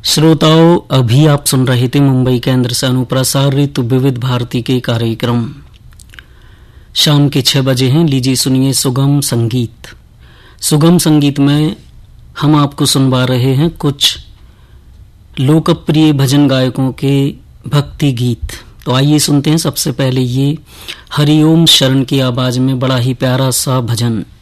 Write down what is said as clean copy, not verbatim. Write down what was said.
श्रोताओं, अभी आप सुन रहे थे मुंबई केंद्र से अनुप्रसारित विविध भारती के कार्यक्रम। शाम के 6 बजे हैं। लीजिए सुनिए सुगम संगीत। सुगम संगीत में हम आपको सुनवा रहे हैं कुछ लोकप्रिय भजन गायकों के भक्ति गीत। तो आइए सुनते हैं सबसे पहले ये हरिओम शरण की आवाज में बड़ा ही प्यारा सा भजन।